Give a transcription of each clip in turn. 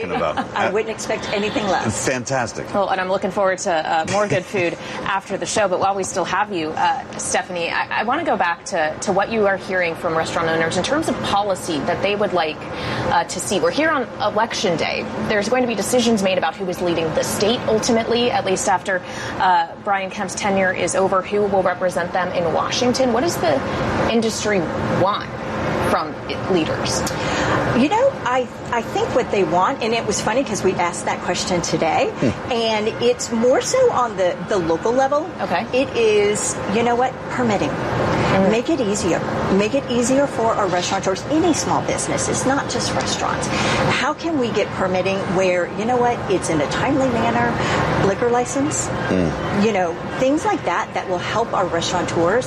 talking about. I wouldn't expect anything less. Fantastic. Well, and I'm looking forward to more good food after the show. But while we still have you, Stephanie, I want to go back to what you are hearing from restaurant owners in terms of policy that they would like to see. We're here on Election Day. There's going to be decisions made about who is leading the state ultimately, at least after Brian Kemp's tenure is over, who will represent them in Washington. What does the industry want from leaders? You know, I think what they want, and it was funny because we asked that question today, and it's more so on the local level. Okay. It is, you know what, permitting. Make it easier. Make it easier for our restaurateurs, any small businesses, not just restaurants. How can we get permitting where, you know what, it's in a timely manner, liquor license, you know, things like that will help our restaurateurs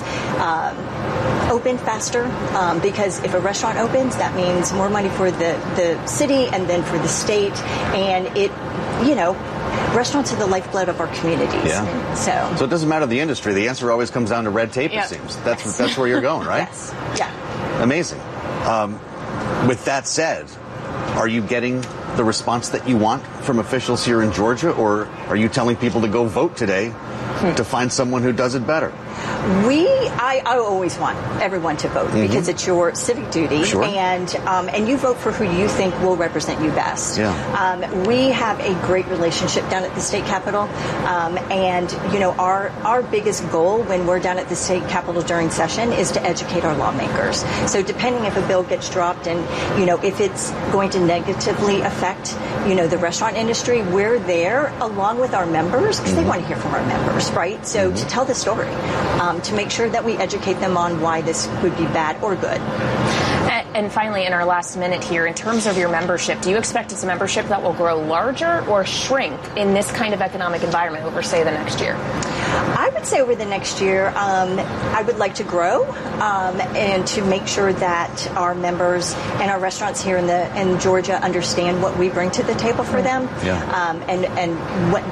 open faster, because if a restaurant opens, that means more money for the city and then for the state, and it, you know, restaurants are the lifeblood of our communities. Yeah. So it doesn't matter the industry. The answer always comes down to red tape, Yep. it seems. That's where you're going, right? Yes. Yeah. Amazing. With that said, are you getting the response that you want from officials here in Georgia, or are you telling people to go vote today to find someone who does it better? I always want everyone to vote because it's your civic duty, Sure. And you vote for who you think will represent you best. Yeah. We have a great relationship down at the state capitol, and you know our biggest goal when we're down at the state capitol during session is to educate our lawmakers. So depending if a bill gets dropped and you know if it's going to negatively affect you know the restaurant industry, we're there along with our members because they want to hear from our members, right? So to tell the story. To make sure that we educate them on why this would be bad or good. And finally, in our last minute here, in terms of your membership, do you expect it's a membership that will grow larger or shrink in this kind of economic environment over, say, the next year? I would say over the next year, I would like to grow and to make sure that our members and our restaurants here in Georgia understand what we bring to the table for them. Yeah. And what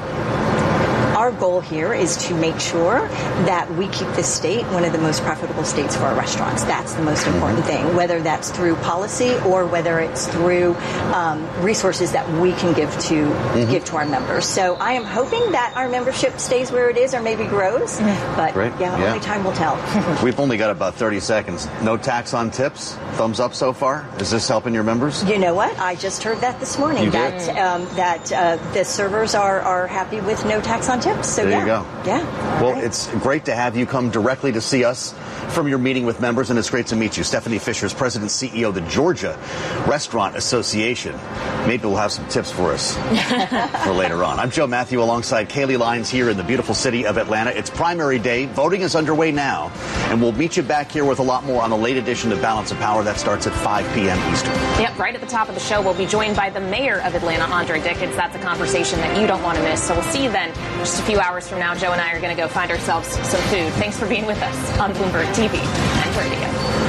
our goal here is to make sure that we keep this state one of the most profitable states for our restaurants. That's the most important thing, whether that's through policy or whether it's through resources that we can give to our members. So I am hoping that our membership stays where it is or maybe grows, but only time will tell. We've only got about 30 seconds. No tax on tips? Thumbs up so far? Is this helping your members? You know what? I just heard that this morning. You did? That the servers are happy with no tax on tips. So there you go. Yeah. Well, it's great to have you come directly to see us from your meeting with members, and it's great to meet you. Stephanie Fisher is President CEO of the Georgia Restaurant Association. Maybe we'll have some tips for us for later on. I'm Joe Matthew alongside Kaylee Lyons here in the beautiful city of Atlanta. It's primary day. Voting is underway now, and we'll meet you back here with a lot more on the late edition of Balance of Power. That starts at 5 p.m. Eastern. Yep, right at the top of the show, we'll be joined by the mayor of Atlanta, Andre Dickens. That's a conversation that you don't want to miss. So we'll see you then. Just a few hours from now, Joe and I are going to go find ourselves some food. Thanks for being with us on Bloomberg TV and radio.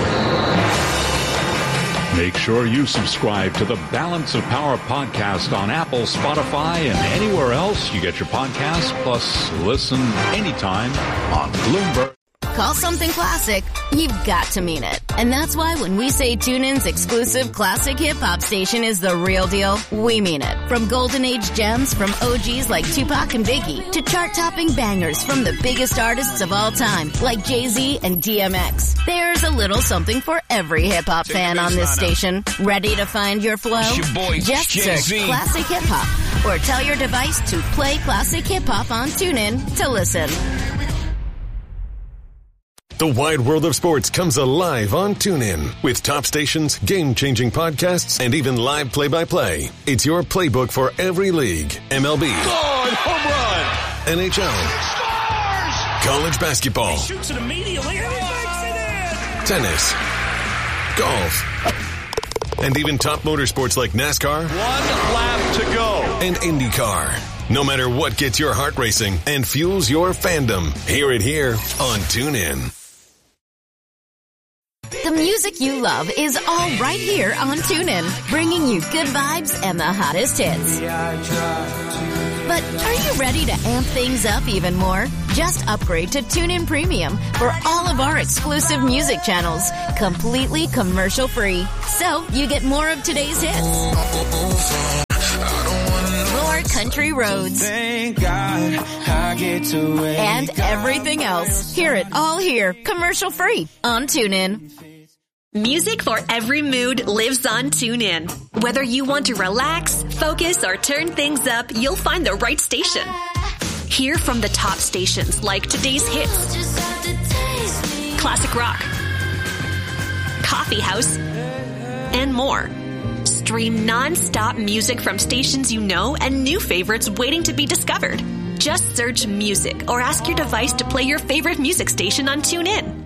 Make sure you subscribe to the Balance of Power podcast on Apple, Spotify, and anywhere else you get your podcasts. Plus, listen anytime on Bloomberg. Call something classic, you've got to mean it. And that's why when we say TuneIn's exclusive classic hip-hop station is the real deal, we mean it. From golden age gems from OGs like Tupac and Biggie to chart-topping bangers from the biggest artists of all time like Jay-Z and DMX. There's a little something for every hip-hop fan on this station. Ready to find your flow? Just search Classic Hip-Hop or tell your device to play Classic Hip-Hop on TuneIn to listen. The wide world of sports comes alive on TuneIn. With top stations, game-changing podcasts, and even live play-by-play. It's your playbook for every league. MLB. Gone, home run. NHL. College basketball. He shoots it immediately and he makes it in. Tennis. Golf. And even top motorsports like NASCAR. 1 lap to go. And IndyCar. No matter what gets your heart racing and fuels your fandom, hear it here on TuneIn. The music you love is all right here on TuneIn, bringing you good vibes and the hottest hits. But are you ready to amp things up even more? Just upgrade to TuneIn Premium for all of our exclusive music channels, completely commercial-free. So you get more of today's hits. country roads, thank God I get to wake and everything else. Hear it all here, commercial free on TuneIn. Music for every mood lives on TuneIn. Whether you want to relax, focus, or turn things up, you'll find the right station. Hear from the top stations like today's hits, classic rock, coffee house, and more. Stream non-stop music from stations you know and new favorites waiting to be discovered. Just search music or ask your device to play your favorite music station on TuneIn.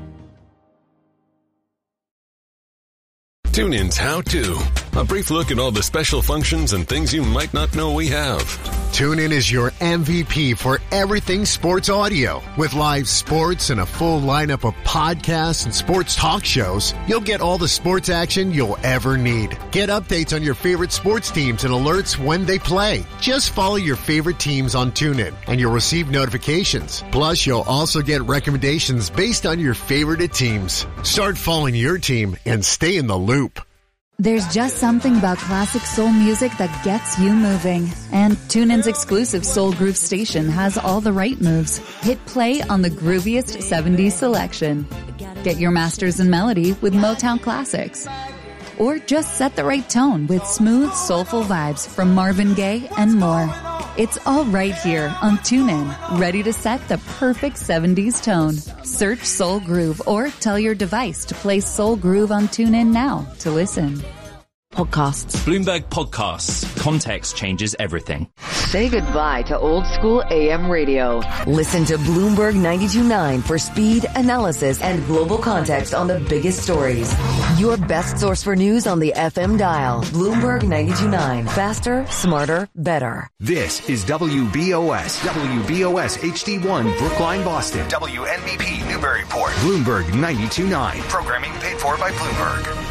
TuneIn's How To. A brief look at all the special functions and things you might not know we have. TuneIn is your MVP for everything sports audio. With live sports and a full lineup of podcasts and sports talk shows, you'll get all the sports action you'll ever need. Get updates on your favorite sports teams and alerts when they play. Just follow your favorite teams on TuneIn and you'll receive notifications. Plus, you'll also get recommendations based on your favorite teams. Start following your team and stay in the loop. There's just something about classic soul music that gets you moving. And TuneIn's exclusive Soul Groove station has all the right moves. Hit play on the grooviest 70s selection. Get your masters in melody with Motown classics. Or just set the right tone with smooth, soulful vibes from Marvin Gaye and more. It's all right here on TuneIn, ready to set the perfect 70s tone. Search Soul Groove or tell your device to play Soul Groove on TuneIn now to listen. Podcasts. Bloomberg Podcasts. Context changes everything. Say goodbye to old school AM radio. Listen to Bloomberg 92.9 for speed, analysis, and global context on the biggest stories. Your best source for news on the FM dial. Bloomberg 92.9. Faster, smarter, better. This is WBOS. WBOS HD1 Brookline, Boston. WNBP Newburyport. Bloomberg 92.9. Programming paid for by Bloomberg.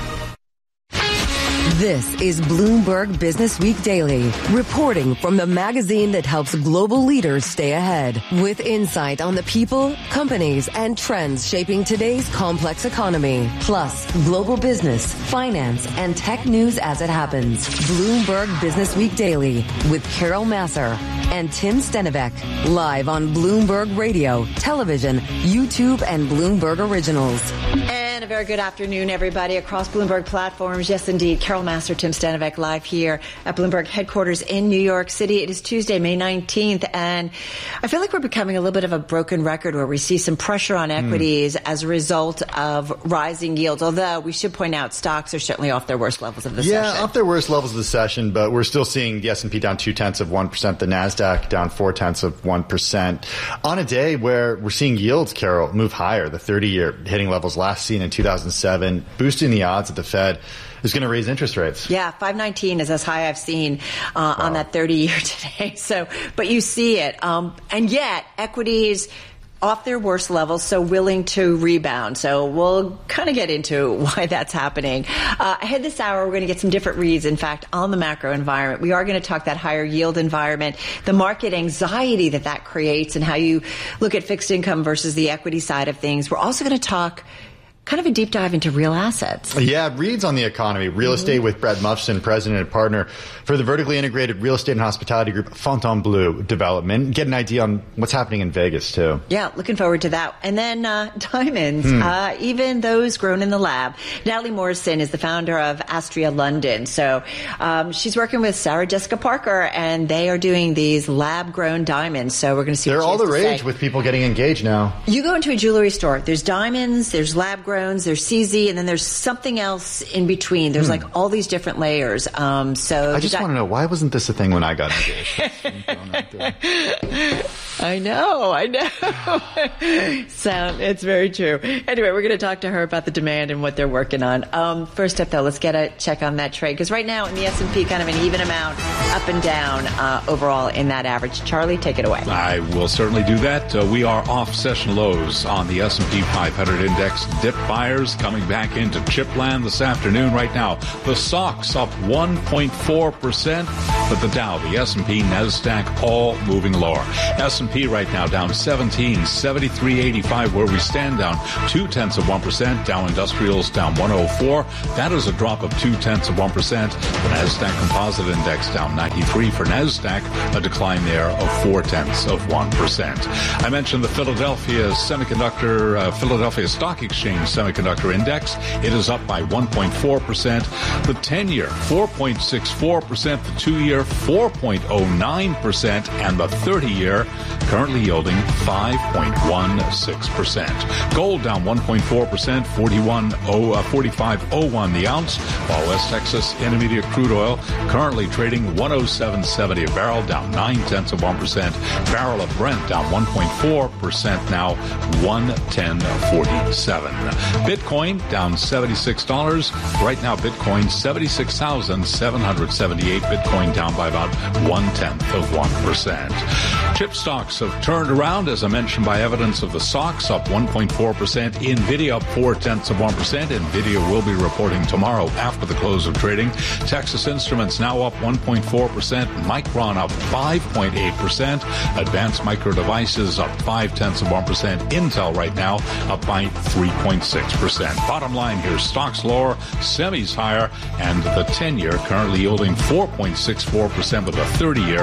This is Bloomberg Business Week Daily, reporting from the magazine that helps global leaders stay ahead, with insight on the people, companies, and trends shaping today's complex economy, plus global business, finance, and tech news as it happens. Bloomberg Business Week Daily with Carol Massar and Tim Stenivek, live on Bloomberg Radio, television, YouTube, and Bloomberg Originals. And a very good afternoon, everybody, across Bloomberg platforms. Yes, indeed. Carol Massar, Tim Stenivek, live here at Bloomberg headquarters in New York City. It is Tuesday, May 19th, and I feel like we're becoming a little bit of a broken record where we see some pressure on equities as a result of rising yields, although we should point out stocks are certainly off their worst levels of the session. Yeah, off their worst levels of the session, but we're still seeing the S&P down 0.2%, the NASDAQ down 0.4%, on a day where we're seeing yields, Carol, move higher. The 30-year hitting levels last seen in 2007, boosting the odds that the Fed is going to raise interest rates. Yeah, 519 is as high I've seen on that 30-year today. So, but you see it. And yet, equities off their worst levels, so willing to rebound. So we'll kind of get into why that's happening. Ahead this hour, we're going to get some different reads, in fact, on the macro environment. We are going to talk that higher yield environment, the market anxiety that creates, and how you look at fixed income versus the equity side of things. We're also going to talk kind of a deep dive into real assets. Yeah, reads on the economy. Real estate with Brett Mufson, president and partner for the vertically integrated real estate and hospitality group Fontainebleau Development. Get an idea on what's happening in Vegas, too. Yeah, looking forward to that. And then diamonds, even those grown in the lab. Natalie Morrison is the founder of Astria London. So she's working with Sarah Jessica Parker, and they are doing these lab-grown diamonds. So we're going to see They're what all the rage with people getting engaged now. You go into a jewelry store, there's diamonds, there's lab-grown, there's CZ, and then there's something else in between. There's like all these different layers. So I just want to know, why wasn't this a thing when I got engaged? I know. So it's very true. Anyway, we're going to talk to her about the demand and what they're working on. First up, though, let's get a check on that trade, because right now in the S&P, kind of an even amount up and down overall in that average. Charlie, take it away. I will certainly do that. We are off session lows on the S&P 500 index. Dip buyers coming back into chipland this afternoon. Right now, the SOX up 1.4%. But the Dow, the S&P, NASDAQ, all moving lower. S&P right now down 17, 73.85 where we stand, down 0.2%. Dow Industrials down 104. That is a drop of 0.2%. The NASDAQ Composite Index down 93 for NASDAQ, a decline there of 0.4%. I mentioned the Philadelphia Stock Exchange Semiconductor Index. It is up by 1.4%. The 10-year, 4.64%. The 2-year, 4.09%. And the 30-year, currently yielding 5.16%. Gold down 1.4%, 45.01 the ounce, while West Texas Intermediate crude oil currently trading 107.70 a barrel, down 0.9%. Barrel of Brent down 1.4% now, 110.47. Bitcoin down $76. Right now, Bitcoin 76,778. Bitcoin down by about 0.1%. Chip stocks have turned around, as I mentioned, by evidence of the SOX up 1.4%. NVIDIA up 0.4%. NVIDIA will be reporting tomorrow after the close of trading. Texas Instruments now up 1.4%. Micron up 5.8%. Advanced Micro Devices up 0.5%. Intel right now up by 3.6%. Bottom line here, stocks lower, semis higher, and the 10-year currently yielding 4.64% with a 30-year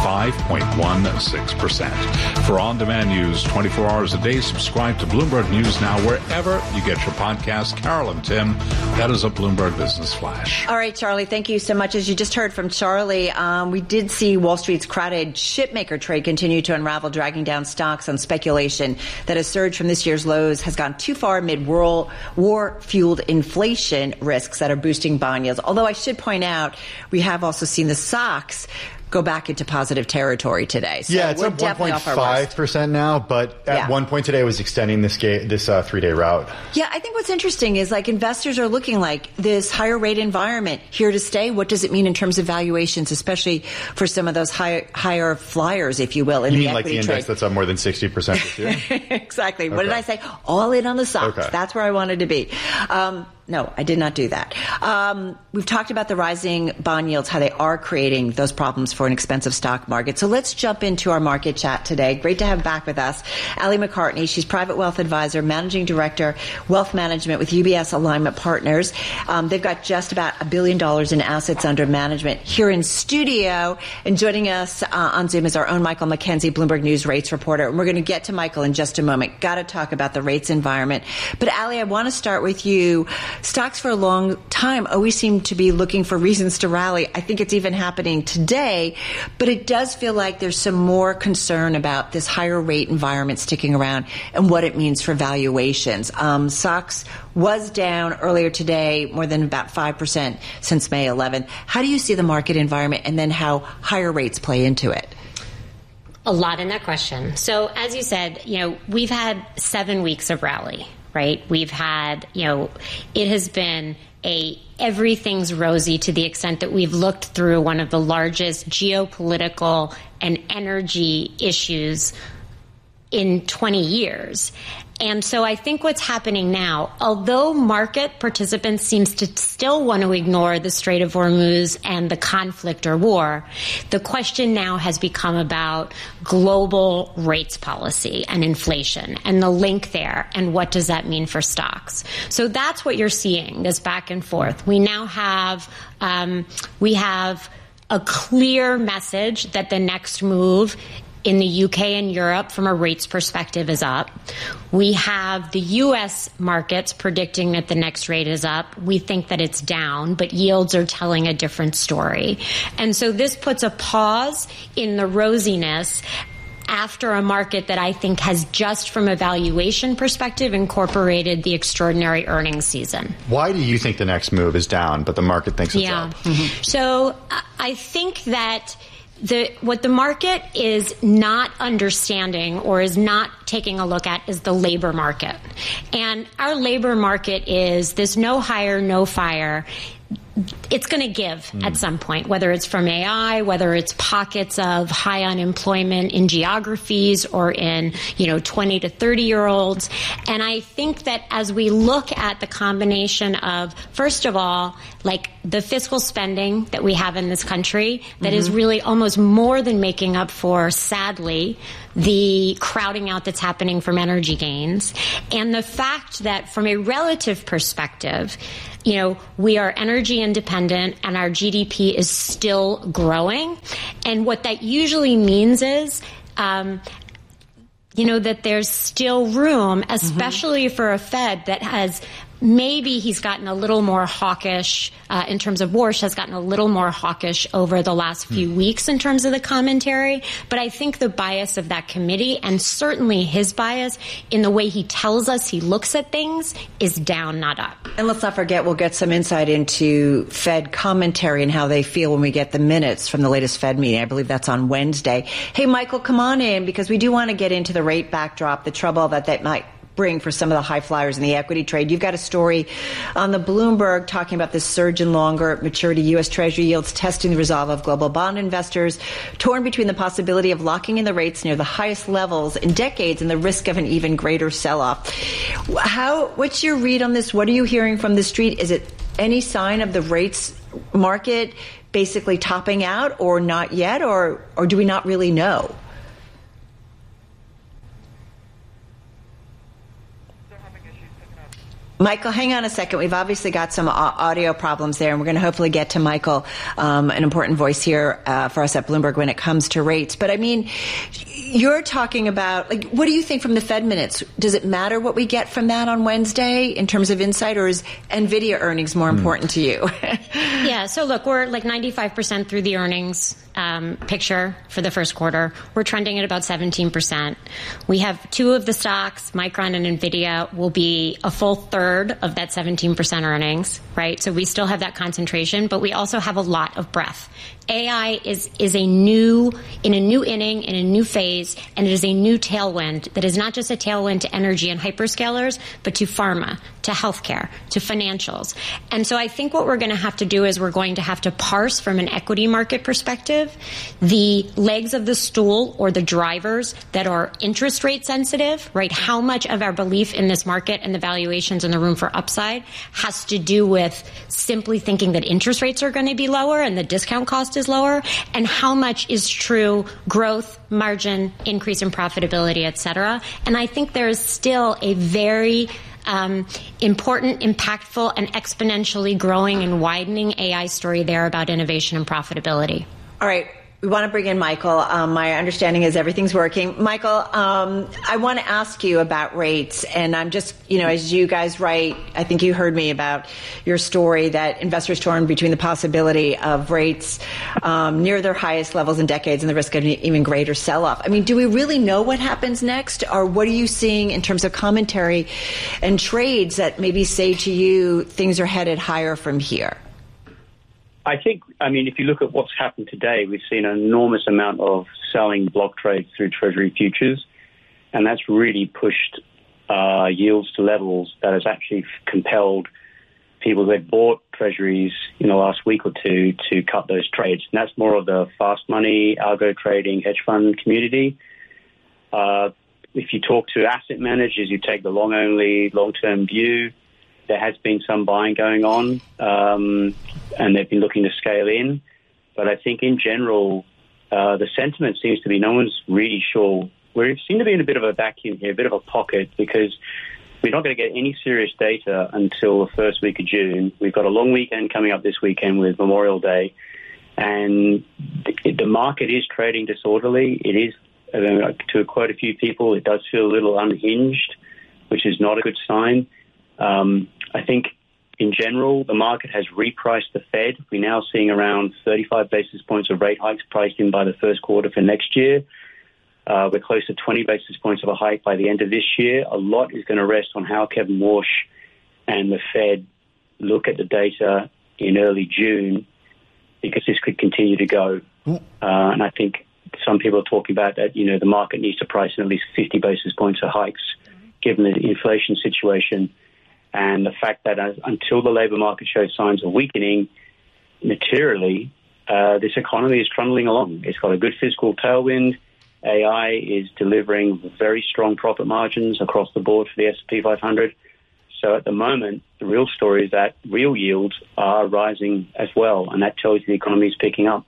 5.16%. For on-demand news 24 hours a day, subscribe to Bloomberg News Now wherever you get your podcast. Carol and Tim, that is a Bloomberg Business Flash. All right, Charlie, thank you so much. As you just heard from Charlie, we did see Wall Street's crowded shipmaker trade continue to unravel, dragging down stocks on speculation that a surge from this year's lows has gone too far amid war-fueled inflation risks that are boosting bond yields. Although I should point out, we have also seen the SOX go back into positive territory today. So it's up 1.5% now, but at one point today it was extending this 3-day route. Yeah, I think what's interesting is investors are looking like this higher rate environment here to stay. What does it mean in terms of valuations, especially for some of those higher flyers, if you will, in the equity trade? You mean like the index that's up more than 60% this year? Exactly. Okay. What did I say? All in on the SOX. Okay. That's where I wanted to be. No, I did not do that. We've talked about the rising bond yields, how they are creating those problems for an expensive stock market. So let's jump into our market chat today. Great to have back with us Allie McCartney. She's Private Wealth Advisor, Managing Director, Wealth Management with UBS Alignment Partners. They've got just about $1 billion in assets under management here in studio. And joining us on Zoom is our own Michael McKenzie, Bloomberg News rates reporter. And we're going to get to Michael in just a moment. Got to talk about the rates environment. But Allie, I want to start with you. Stocks for a long time always seem to be looking for reasons to rally. I think it's even happening today, but it does feel like there's some more concern about this higher rate environment sticking around and what it means for valuations. SOX was down earlier today, more than about 5% since May 11th. How do you see the market environment and then how higher rates play into it? A lot in that question. So as you said, we've had 7 weeks of rally. Right? We've had, it has been everything's rosy to the extent that we've looked through one of the largest geopolitical and energy issues in 20 years. And so I think what's happening now, although market participants seems to still want to ignore the Strait of Hormuz and the conflict or war, the question now has become about global rates policy and inflation and the link there and what does that mean for stocks. So that's what you're seeing, this back and forth. We now have a clear message that the next move in the UK and Europe from a rates perspective is up. We have the US markets predicting that the next rate is up. We think that it's down, but yields are telling a different story. And so this puts a pause in the rosiness after a market that I think has just from a valuation perspective incorporated the extraordinary earnings season. Why do you think the next move is down, but the market thinks it's up? Mm-hmm. So I think that what the market is not understanding or is not taking a look at is the labor market. And our labor market is this no hire, no fire. it's going to give at some point, whether it's from AI, whether it's pockets of high unemployment in geographies or in, 20 to 30-year-olds. And I think that as we look at the combination of, first of all, like the fiscal spending that we have in this country that is really almost more than making up for, sadly, the crowding out that's happening from energy gains, and the fact that from a relative perspective, we are energy independent and our GDP is still growing. And what that usually means is, that there's still room, especially for a Fed that has maybe he's gotten a little more hawkish in terms of Warsh has gotten a little more hawkish over the last few weeks in terms of the commentary. But I think the bias of that committee, and certainly his bias in the way he tells us he looks at things, is down, not up. And let's not forget, we'll get some insight into Fed commentary and how they feel when we get the minutes from the latest Fed meeting. I believe that's on Wednesday. Hey, Michael, come on in, because we do want to get into the rate backdrop, the trouble that might bring for some of the high flyers in the equity trade. You've got a story on the Bloomberg talking about this surge in longer maturity U.S. Treasury yields testing the resolve of global bond investors, torn between the possibility of locking in the rates near the highest levels in decades and the risk of an even greater sell-off. What's your read on this? What are you hearing from the street? Is it any sign of the rates market basically topping out, or not yet, or do we not really know? Michael, hang on a second. We've obviously got some audio problems there, and we're going to hopefully get to Michael, an important voice here for us at Bloomberg when it comes to rates. But I mean, you're talking about, what do you think from the Fed minutes? Does it matter what we get from that on Wednesday in terms of insight, or is NVIDIA earnings more important to you? Yeah, so look, we're 95% through the earnings picture for the first quarter. We're trending at about 17%. We have two of the stocks, Micron and NVIDIA, will be a full third of that 17% earnings, right? So we still have that concentration, but we also have a lot of breadth. AI is in a new inning, in a new phase, and it is a new tailwind that is not just a tailwind to energy and hyperscalers, but to pharma, to healthcare, to financials. And so I think what we're going to have to do is we're going to have to parse from an equity market perspective the legs of the stool, or the drivers that are interest rate sensitive, right? How much of our belief in this market and the valuations and the room for upside has to do with simply thinking that interest rates are going to be lower and the discount cost is lower, and how much is true growth, margin, increase in profitability, et cetera. And I think there is still a very important, impactful, and exponentially growing and widening AI story there about innovation and profitability. All right. We want to bring in Michael. My understanding is everything's working. Michael, I want to ask you about rates. And I'm just, as you guys write, I think you heard me about your story that investors torn between the possibility of rates near their highest levels in decades and the risk of an even greater sell-off. I mean, do we really know what happens next? Or what are you seeing in terms of commentary and trades that maybe say to you things are headed higher from here? I think, if you look at what's happened today, we've seen an enormous amount of selling block trades through Treasury futures, and that's really pushed yields to levels that has actually compelled people who had bought Treasuries in the last week or two to cut those trades. And that's more of the fast money, algo trading, hedge fund community. If you talk to asset managers, you take the long-only, long-term view, there has been some buying going on, and they've been looking to scale in. But I think in general, the sentiment seems to be no one's really sure. We seem to be in a bit of a vacuum here, a bit of a pocket, because we're not going to get any serious data until the first week of June. We've got a long weekend coming up this weekend with Memorial Day, and the market is trading disorderly. It is, to quote a few people, it does feel a little unhinged, which is not a good sign. I think in general, the market has repriced the Fed. We're now seeing around 35 basis points of rate hikes priced in by the first quarter for next year. We're close to 20 basis points of a hike by the end of this year. A lot is going to rest on how Kevin Warsh and the Fed look at the data in early June, because this could continue to go. And I think some people are talking about that, the market needs to price in at least 50 basis points of hikes, given the inflation situation. And the fact that until the labor market shows signs of weakening, materially, this economy is trundling along. It's got a good fiscal tailwind. AI is delivering very strong profit margins across the board for the S&P 500. So at the moment, the real story is that real yields are rising as well, and that tells you the economy is picking up.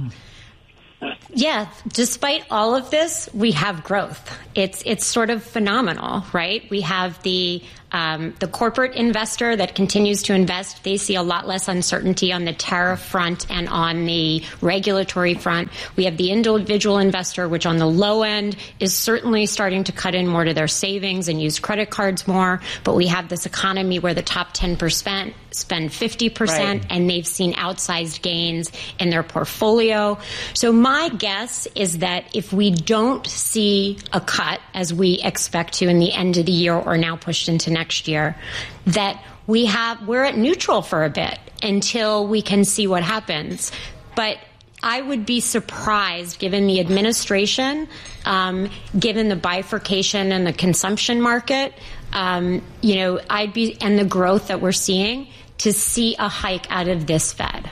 Yeah, despite all of this, we have growth. It's sort of phenomenal, right? We have the corporate investor that continues to invest. They see a lot less uncertainty on the tariff front and on the regulatory front. We have the individual investor, which on the low end is certainly starting to cut in more to their savings and use credit cards more. But we have this economy where the top 10% spend 50%, right, and they've seen outsized gains in their portfolio. So my guess is that if we don't see a cut, as we expect to in the end of the year or now pushed into next year, that we're at neutral for a bit until we can see what happens. But I would be surprised, given the administration, given the bifurcation in the consumption market, and the growth that we're seeing, to see a hike out of this Fed.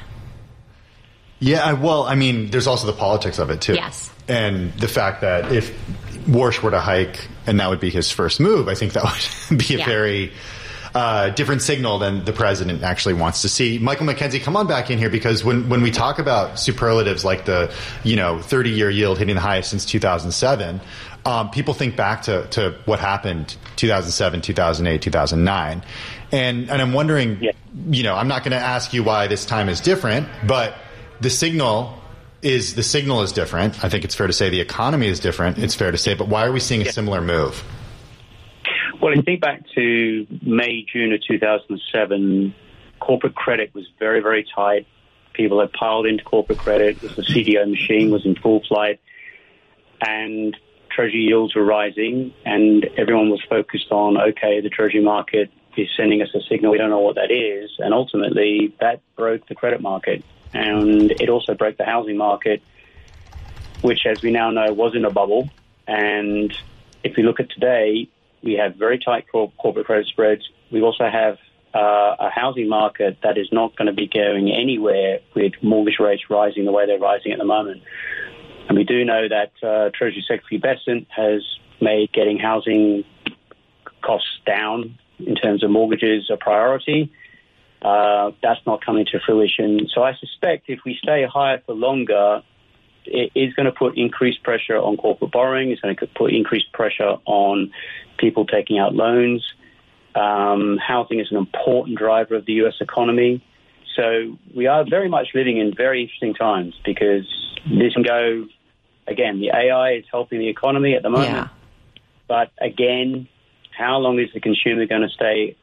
Yeah, well, I mean, there's also the politics of it, too. Yes. And the fact that if Warsh were to hike and that would be his first move, I think that would be a very different signal than the president actually wants to see. Michael McKenzie, come on back in here, because when we talk about superlatives like the 30-year yield hitting the highest since 2007, people think back to what happened 2007, 2008, 2009. And I'm wondering, I'm not going to ask you why this time is different, but the signal is different. I think it's fair to say the economy is different. It's fair to say, but why are we seeing a similar move? Well, if you think back to May, June of 2007, corporate credit was very, very tight. People had piled into corporate credit. The CDO machine was in full flight, and Treasury yields were rising, and everyone was focused on, okay, the Treasury market is sending us a signal. We don't know what that is. And ultimately, that broke the credit market. And it also broke the housing market, which, as we now know, was in a bubble. And if you look at today, we have very tight corporate credit spreads. We also have a housing market that is not going to be going anywhere with mortgage rates rising the way they're rising at the moment. And we do know that Treasury Secretary Bessent has made getting housing costs down in terms of mortgages a priority. That's not coming to fruition. So I suspect if we stay higher for longer, it is going to put increased pressure on corporate borrowing. It's going to put increased pressure on people taking out loans. Housing is an important driver of the U.S. economy. So we are very much living in very interesting times, because this can go, again, the AI is helping the economy at the moment. Yeah. But again, how long is the consumer going to stay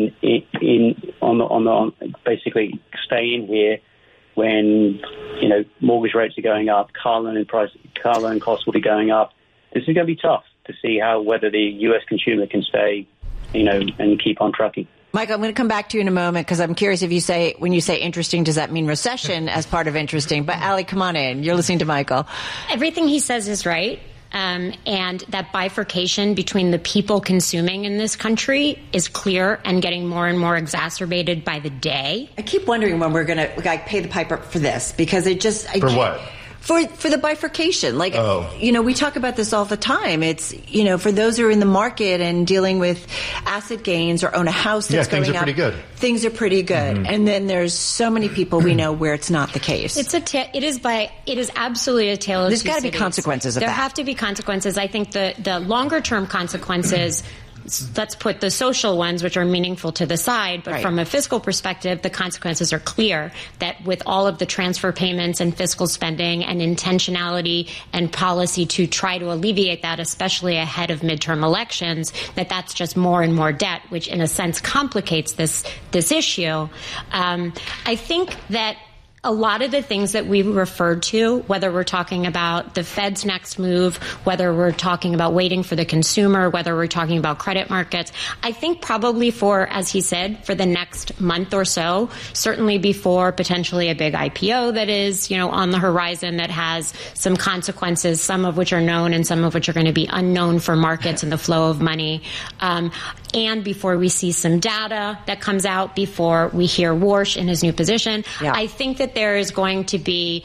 basically stay in here when mortgage rates are going up, car loan costs will be going up? This is going to be tough to see whether the U.S. consumer can stay, and keep on trucking. Michael, I'm going to come back to you in a moment, because I'm curious when you say interesting, does that mean recession as part of interesting? But Allie, come on in. You're listening to Michael. Everything he says is right. And that bifurcation between the people consuming in this country is clear and getting more and more exacerbated by the day. I keep wondering when we're going to pay the piper for this, because it just... For what? For the bifurcation. We talk about this all the time. It's, for those who are in the market and dealing with asset gains or own a house that's going up. Things are pretty good. Things are pretty good. Mm-hmm. And then there's so many people we know where it's not the case. It is absolutely a tale of There's got to be consequences of that. There have to be consequences. I think the longer term consequences, let's put the social ones, which are meaningful, to the side. But from a fiscal perspective, the consequences are clear, that with all of the transfer payments and fiscal spending and intentionality and policy to try to alleviate that, especially ahead of midterm elections, that's just more and more debt, which in a sense complicates this issue. I think that a lot of the things that we referred to, whether we're talking about the Fed's next move, whether we're talking about waiting for the consumer, whether we're talking about credit markets, I think probably as he said, for the next month or so, certainly before potentially a big IPO that is, on the horizon, that has some consequences, some of which are known and some of which are going to be unknown for markets and the flow of money. and before we see some data that comes out, before we hear Warsh in his new position, I think that there is going to be,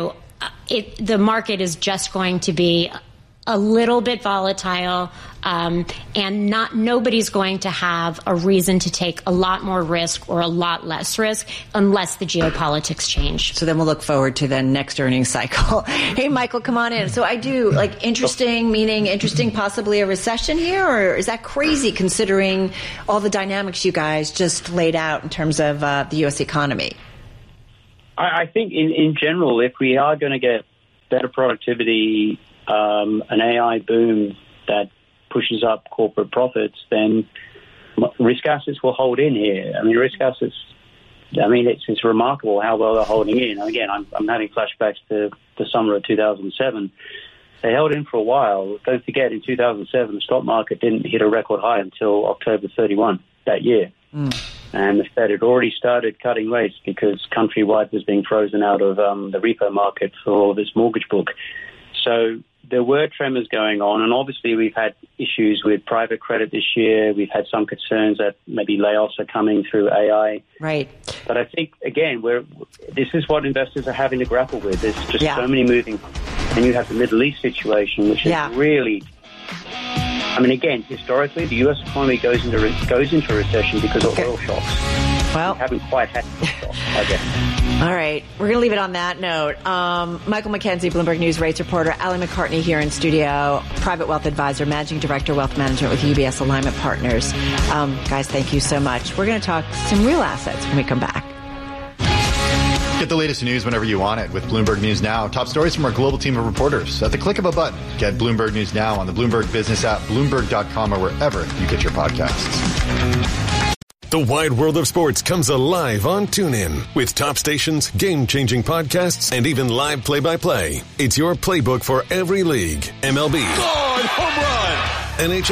the market is just going to be a little bit volatile, and nobody's going to have a reason to take a lot more risk or a lot less risk unless the geopolitics change. So then we'll look forward to the next earnings cycle. Hey, Michael, come on in. So I do, interesting, meaning interesting, possibly a recession here, or is that crazy considering all the dynamics you guys just laid out in terms of the U.S. economy? I think in general, if we are going to get better productivity, an AI boom that pushes up corporate profits, then risk assets will hold in here. I mean, risk assets, it's remarkable how well they're holding in. And again, I'm having flashbacks to the summer of 2007. They held in for a while. Don't forget, in 2007, the stock market didn't hit a record high until October 31 that year. And the Fed had already started cutting rates because Countrywide was being frozen out of the repo market for all of its mortgage book. So there were tremors going on, and obviously we've had issues with private credit this year. We've had some concerns that maybe layoffs are coming through AI. Right. But I think, again, this is what investors are having to grapple with. There's just so many moving, and you have the Middle East situation, which is really... again, historically, the U.S. economy goes into recession because of oil shocks. Well, we haven't quite had that shock, I guess. All right. We're going to leave it on that note. Michael McKenzie, Bloomberg News rates reporter, Ally McCartney here in studio, private wealth advisor, managing director, wealth management with UBS Alignment Partners. Guys, thank you so much. We're going to talk some real assets when we come back. Get the latest news whenever you want it with Bloomberg News Now. Top stories from our global team of reporters at the click of a button. Get Bloomberg News Now on the Bloomberg Business app, Bloomberg.com, or wherever you get your podcasts. The wide world of sports comes alive on TuneIn with top stations, game-changing podcasts, and even live play-by-play. It's your playbook for every league. MLB. Home run!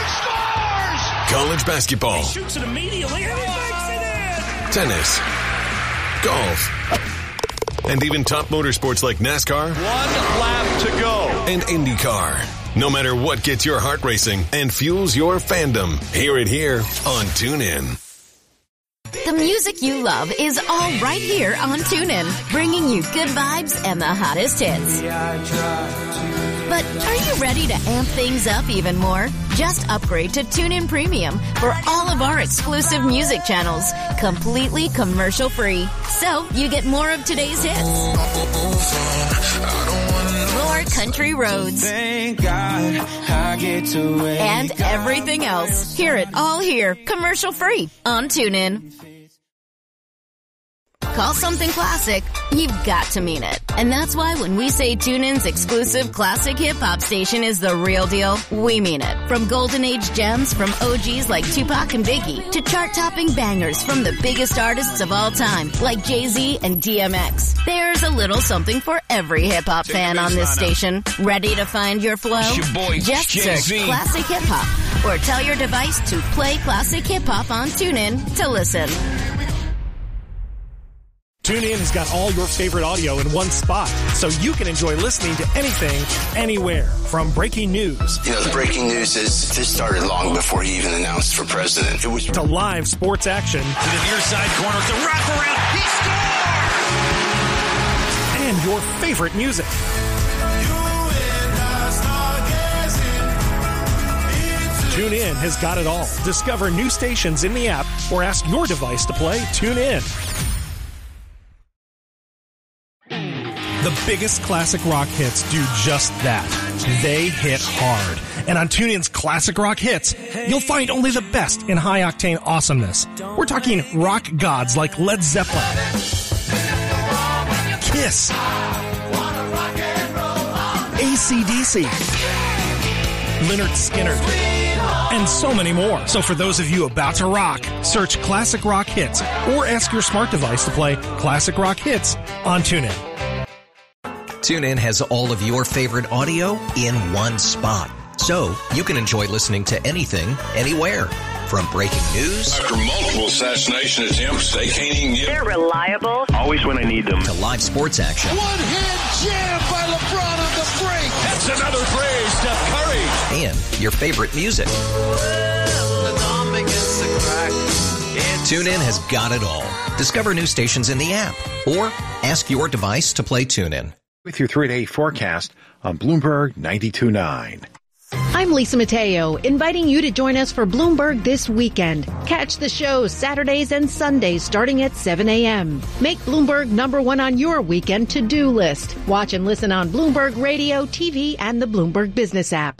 NHL. College basketball. He shoots it immediately and he makes it in! Tennis. Golf. And even top motorsports like NASCAR. One lap to go. And IndyCar. No matter what gets your heart racing and fuels your fandom, hear it here on TuneIn. The music you love is all right here on TuneIn, bringing you good vibes and the hottest hits. But are you ready to amp things up even more? Just upgrade to TuneIn Premium for all of our exclusive music channels, completely commercial-free. So you get more of today's hits. More country roads. Thank God I get to wake and everything else. Hear it all here, commercial-free on TuneIn. Call something classic, you've got to mean it. And that's why when we say TuneIn's exclusive classic hip-hop station is the real deal, we mean it. From golden age gems from OGs like Tupac and Biggie to chart-topping bangers from the biggest artists of all time like Jay-Z and DMX. There's a little something for every hip-hop fan on this station. Ready to find your flow? Just search Classic Hip-Hop or tell your device to play Classic Hip-Hop on TuneIn to listen. TuneIn has got all your favorite audio in one spot, so you can enjoy listening to anything, anywhere. From breaking news. The breaking news is this started long before he even announced for president. It was to live sports action. To the near side corner, the wraparound, he scores! And your favorite music. TuneIn has got it all. Discover new stations in the app or ask your device to play TuneIn. The biggest classic rock hits do just that. They hit hard. And on TuneIn's Classic Rock Hits, you'll find only the best in high-octane awesomeness. We're talking rock gods like Led Zeppelin, Kiss, AC/DC, Lynyrd Skynyrd, and so many more. So for those of you about to rock, search Classic Rock Hits or ask your smart device to play Classic Rock Hits on TuneIn. TuneIn has all of your favorite audio in one spot, so you can enjoy listening to anything, anywhere. From breaking news after multiple assassination attempts, they can't even get. They're reliable. Always when I need them. To live sports action. One-hand jam by LeBron on the break. That's another three, Steph Curry. And your favorite music. begins to crack. TuneIn has got it all. Discover new stations in the app or ask your device to play TuneIn. With your 3-day forecast on Bloomberg 92.9. I'm Lisa Mateo, inviting you to join us for Bloomberg this weekend. Catch the show Saturdays and Sundays starting at 7 a.m. Make Bloomberg #1 on your weekend to-do list. Watch and listen on Bloomberg Radio, TV, and the Bloomberg Business app.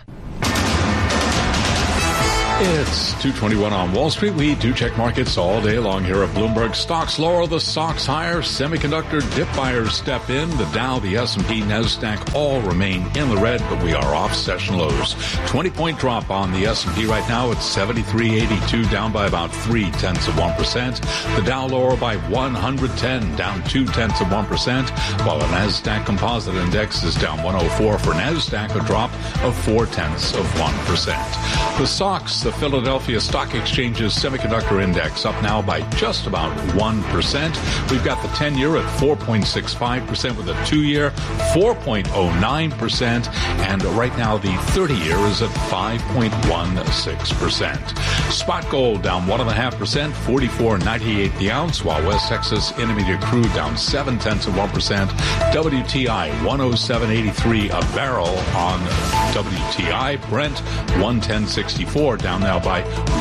It's 2:21 on Wall Street. We do check markets all day long here at Bloomberg. Stocks lower, the stocks higher. Semiconductor dip buyers step in. The Dow, the S&P, NASDAQ all remain in the red, but we are off session lows. 20-point drop on the S&P right now. It's 73.82, down by about 0.3%. The Dow lower by 110, down 0.2%, while the NASDAQ Composite Index is down 104 for NASDAQ, a drop of 0.4%. The SOX, the Philadelphia Stock Exchange's Semiconductor Index, up now by just about 1%. We've got the 10-year at 4.65% with a 2-year 4.09%. And right now the 30-year is at 5.16%. Spot gold down 1.5%, $44.98 the ounce, while West Texas Intermediate crude down 0.7%. WTI 107.83 a barrel on WTI. Brent 110.64, down now by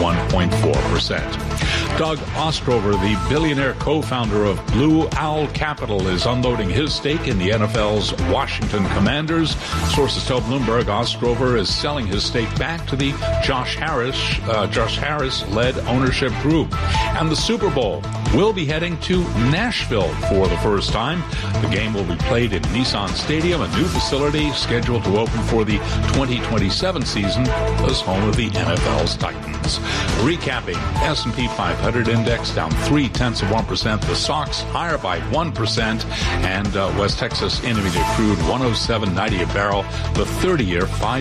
1.4%. Doug Ostrover, the billionaire co-founder of Blue Owl Capital, is unloading his stake in the NFL's Washington Commanders. Sources tell Bloomberg Ostrover is selling his stake back to the Josh Harris-led ownership group. And the Super Bowl will be heading to Nashville for the first time. The game will be played in Nissan Stadium, a new facility scheduled to open for the 2027 season as home of the NFL's Titans. Recapping, S&P 500 index down 0.3%. The SOX higher by 1%. And West Texas Intermediate crude 107.90 a barrel. The 30-year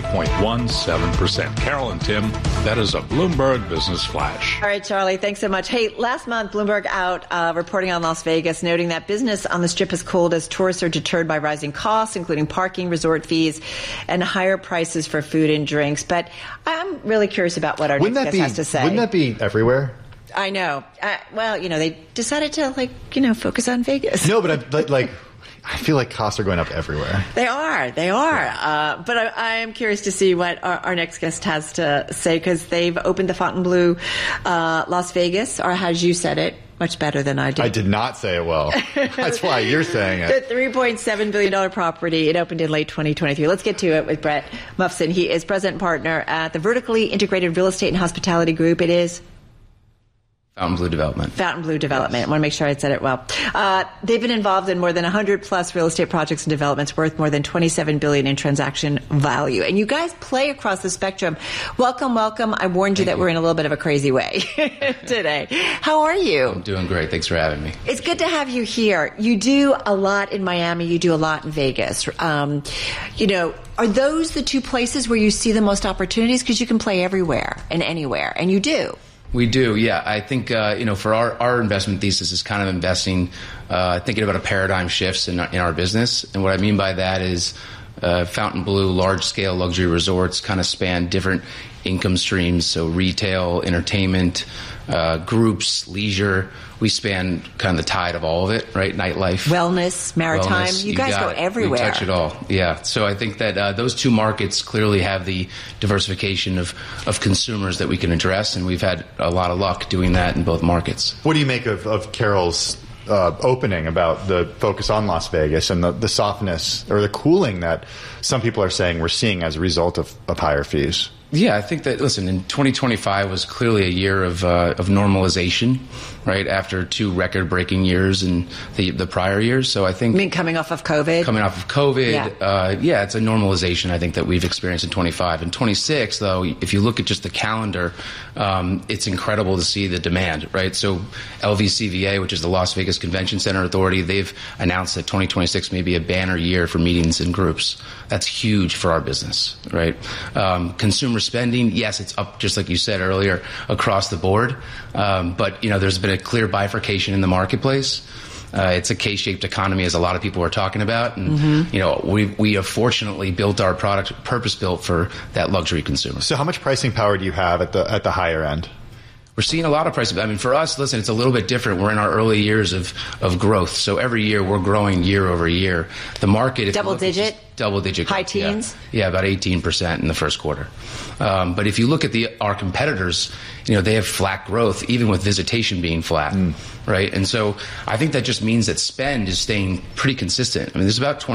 5.17%. Carol and Tim, that is a Bloomberg Business Flash. All right, Charlie, thanks so much. Hey, last month, Bloomberg out reporting on Las Vegas, noting that business on the Strip has cooled as tourists are deterred by rising costs, including parking, resort fees, and higher prices for food and drinks. But I'm really curious about what our next guest has to say. Wouldn't that be everywhere? I know. Well, they decided to, focus on Vegas. No, but I feel like costs are going up everywhere. They are. Yeah. But I am curious to see what our next guest has to say, because they've opened the Fontainebleau Las Vegas, or as you said it, much better than I did. I did not say it well. That's why you're saying it. The $3.7 billion property, it opened in late 2023. Let's get to it with Brett Mufson. He is president and partner at the Vertically Integrated Real Estate and Hospitality Group. It is Fontainebleau Development. Fontainebleau Development. Yes. I want to make sure I said it well. They've been involved in more than 100+ real estate projects and developments worth more than $27 billion in transaction value. And you guys play across the spectrum. Welcome. I warned you that we're in a little bit of a crazy way today. How are you? I'm doing great. Thanks for having me. It's good to have you here. You do a lot in Miami. You do a lot in Vegas. Are those the two places where you see the most opportunities? Because you can play everywhere and anywhere, and you do. We do, yeah. I think, for our investment thesis is kind of investing, thinking about a paradigm shifts in our business. And what I mean by that is Fontainebleau, large-scale luxury resorts kind of span different income streams, so retail, entertainment, groups, leisure. We span kind of the tide of all of it, right? Nightlife. Wellness, maritime. Wellness, you guys go everywhere. We touch it all, yeah. So I think that those two markets clearly have the diversification of consumers that we can address, and we've had a lot of luck doing that in both markets. What do you make of Carol's opening about the focus on Las Vegas and the softness or the cooling that some people are saying we're seeing as a result of higher fees? Yeah, I think that, listen, in 2025 was clearly a year of normalization, right, after two record-breaking years in the prior years. So I think... You mean coming off of COVID? Coming off of COVID, yeah. It's a normalization, I think, that we've experienced in 25. In 26, though, if you look at just the calendar, it's incredible to see the demand, right? So LVCVA, which is the Las Vegas Convention Center Authority, they've announced that 2026 may be a banner year for meetings and groups. That's huge for our business, right? Consumer spending, yes, it's up, just like you said earlier, across the board. But, there's been a clear bifurcation in the marketplace. It's a K-shaped economy, as a lot of people are talking about. And, we have fortunately built our product purpose-built for that luxury consumer. So how much pricing power do you have at the higher end? We're seeing a lot of price. I mean, for us, listen, it's a little bit different. We're in our early years of growth. So every year we're growing year over year. The market, double digit high growth, teens. Yeah, about 18% in the first quarter. But if you look at our competitors, they have flat growth, even with visitation being flat, right? And so I think that just means that spend is staying pretty consistent. I mean, there's about